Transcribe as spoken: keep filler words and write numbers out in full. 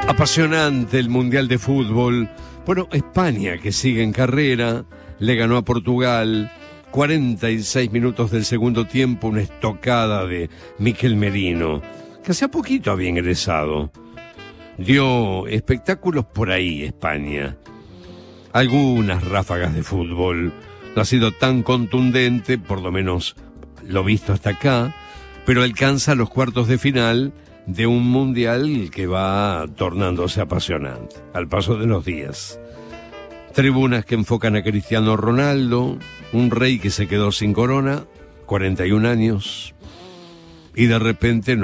Apasionante el Mundial de Fútbol. Bueno, España, que sigue en carrera, le ganó a Portugal. cuarenta y seis minutos del segundo tiempo, una estocada de Mikel Merino, que hace poquito había ingresado. Dio espectáculos por ahí, España. Algunas ráfagas de fútbol. No ha sido tan contundente, por lo menos lo visto hasta acá, pero alcanza los cuartos de final de un mundial que va tornándose apasionante al paso de los días. Tribunas que enfocan a Cristiano Ronaldo, un rey que se quedó sin corona, cuarenta y un años, y de repente no